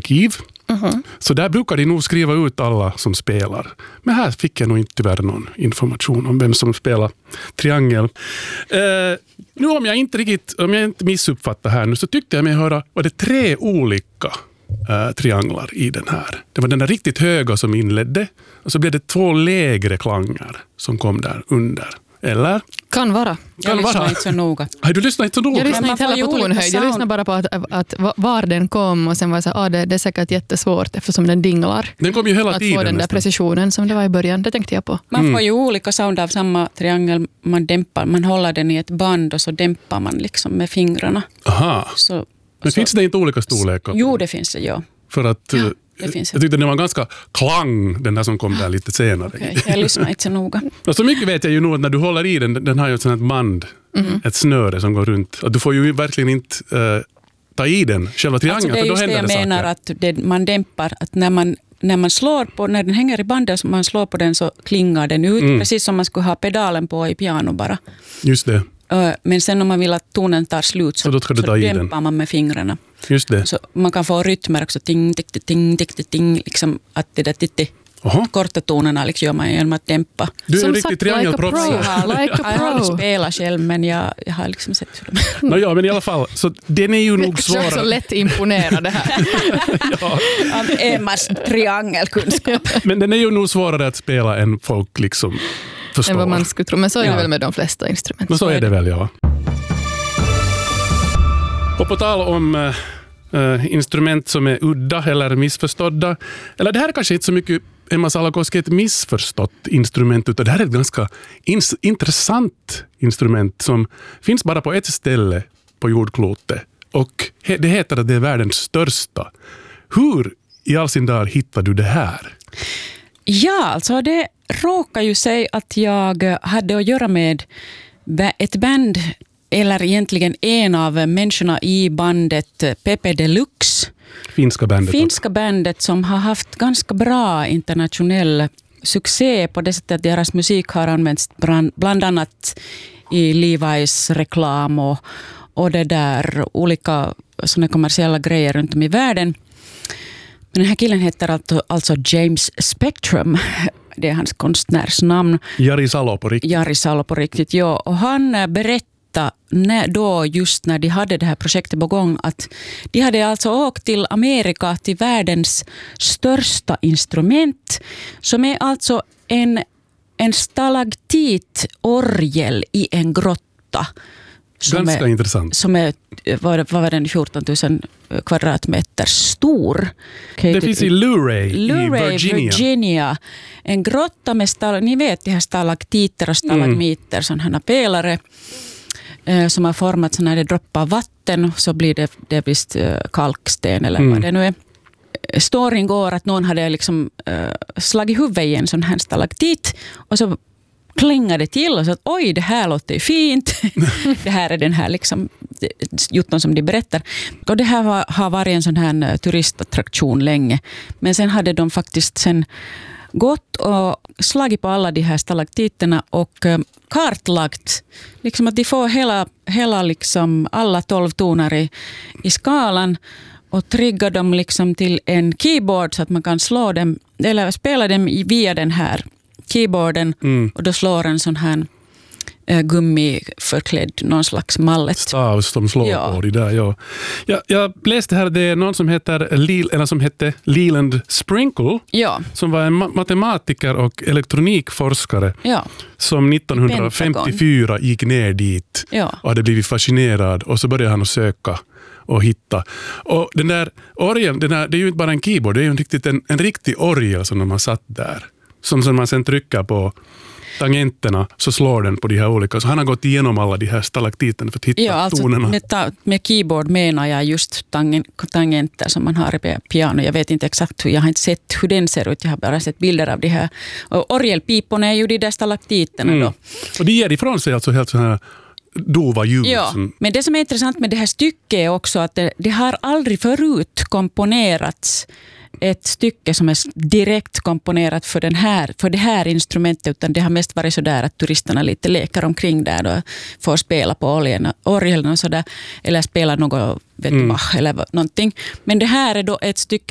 arkiv. Så där brukar de nog skriva ut alla som spelar. Men här fick jag nog inte tyvärr någon information om vem som spelar triangel. Nu om jag inte missuppfattar här nu, så tyckte jag mig höra, var det 3 olika trianglar i den här. Det var den där riktigt höga som inledde, och så blev det 2 lägre klanger som kom där under. Eller? Kan vara. Jag lyssnar inte så noga. Nej, du lyssnar inte så noga. Jag lyssnar inte heller på tonhöjd. Jag lyssnar bara på att var den kom, och sen var det så det är säkert jättesvårt eftersom den dinglar. Den kom ju hela att tiden. Att få den där precisionen som det var i början, det tänkte jag på. Man får ju olika sound av samma triangel. Man håller den i ett band och så dämpar man liksom med fingrarna. Aha. Men finns det inte olika storlekar? Jo, det finns det, ja. För att jag tyckte den var ganska klang, den där som kom där lite senare. Okay, jag lyssnar inte så noga. Och så mycket vet jag ju nog att när du håller i den har ju ett sånt här band, ett snöre som går runt. Att du får ju verkligen inte ta i den, själva triangeln, alltså, för då händer det saker. Jag menar att man dämpar, att när man slår på, när den hänger i bandet och man slår på den så klingar den ut, precis som man skulle ha pedalen på i piano bara. Just det. Men sen om man vill att tonen tar slut så dämpar man med fingrarna. Just det. Så man kan få rytmer också, ting, ting, ting, ting, ting, liksom att det där korta tonerna liksom gör man genom att dämpa. Du är som en riktig triangelproffs. Like jag har aldrig spelat själv, men jag har liksom sett hur de... Ja, men i alla fall, så den är ju nog svårare. Jag är så lätt imponerad det här. Av Emmas triangelkunskap. Men den är ju nog svårare att spela än folk liksom förstår. Än vad man skulle tro, men så är det väl med de flesta instrument. Men så är det väl, ja. Och på tal om instrument som är udda eller missförstådda, eller det här är kanske inte så mycket Emma Salakoski ett missförstått instrument, utan det här är ett ganska intressant instrument som finns bara på ett ställe på jordklotet, och det heter att det är världens största. Hur i all sin dag hittar du det här? Ja, alltså det råkar ju sig att jag hade att göra med ett band, eller egentligen en av människorna i bandet Pepe Deluxe. Finska bandet som har haft ganska bra internationell succé på det sättet att deras musik har använts bland annat i Levi's reklam och det där olika såna kommersiella grejer runt om i världen. Men den här killen heter alltså James Spectrum. Det är hans konstnärsnamn. Jari Salo på riktigt, ja. Och han berättade då just när de hade det här projektet på gång att de hade alltså åkt till Amerika till världens största instrument som är alltså en stalaktitorgel i en grotta. Ganska intressant. Som är, vad var den, 14 000 kvadratmeter stor. Det finns i Luray i Virginia. En grotta med ni vet de här stalaktiter och stalagmiter, sådana här pelare som har format så när det droppar vatten så blir det visst kalksten eller vad det nu är. Storyn går att någon hade liksom slagit huvudet i en sån här stalaktit och så klingade till och så att oj, det här låter ju fint. Det här är den här liksom jutton som de berättar. Och det här har varit en sån här turistattraktion länge. Men sen hade de faktiskt sen gått och slagit på alla de här stalaktiterna och kartlagt liksom att de får hela liksom alla 12 toner i skalan och trigga dem liksom till en keyboard så att man kan slå dem eller spela dem via den här keyboarden och då slår en sån här gummiförklädd någon slags mallet. Stav som slår på det där, ja. Jag läste här, det är någon som hette Leland Sprinkle, som var en matematiker och elektronikforskare som 1954 gick ner dit och hade blivit fascinerad och så började han att söka och hitta. Och den där orgeln, det är ju inte bara en keyboard, det är ju en riktig orgel som de har satt där. Som man sen trycker på tangenterna så slår den på de här olika. Så han har gått igenom alla de här stalaktiterna för att hitta tonerna. Med keyboard menar jag just tangenter som man har i piano. Jag vet inte exakt jag har inte sett hur den ser ut. Jag har bara sett bilder av de här. Och orgelpiporna är ju de där stalaktiterna då. Och de ger ifrån sig alltså helt så här dova ljud. Ja, men det som är intressant med det här stycket är också att det har aldrig förut komponerats ett stycke som är direkt komponerat för det här instrumentet, utan det har mest varit så där att turisterna lite leker omkring där och får spela på orgeln och sådär, eller spela något Bach eller någonting. Men det här är då ett stycke